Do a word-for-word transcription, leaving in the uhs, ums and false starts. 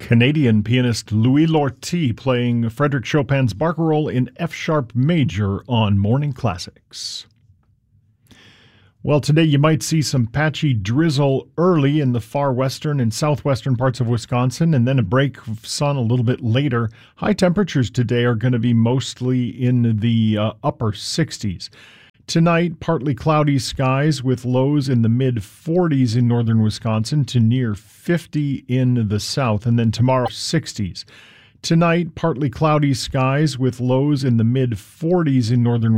Canadian pianist Louis Lortie playing Frédéric Chopin's Barcarolle in F-sharp major on Morning Classics. Well, today you might see some patchy drizzle early in the far western and southwestern parts of Wisconsin, and then a break of sun a little bit later. High temperatures today are going to be mostly in the uh, upper sixties. Tonight, partly cloudy skies with lows in the mid forties in northern Wisconsin to near fifty in the south, and then tomorrow, sixties. Tonight, partly cloudy skies with lows in the mid forties in northern